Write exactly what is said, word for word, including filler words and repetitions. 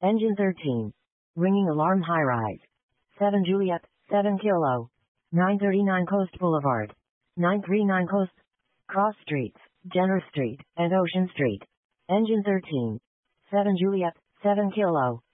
Engine thirteen. Ringing alarm high rise. seven Juliet, seven Kilo. nine thirty-nine Coast Boulevard. nine thirty-nine Coast. Cross Streets, Jenner Street, and Ocean Street. Engine thirteen. seven Juliet, seven Kilo.